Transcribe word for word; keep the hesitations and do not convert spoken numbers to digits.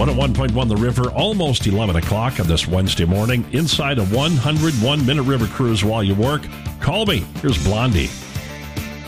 one oh one point one The River, almost eleven o'clock on this Wednesday morning. Inside a one hundred one minute river cruise while you work. Call me. Here's Blondie.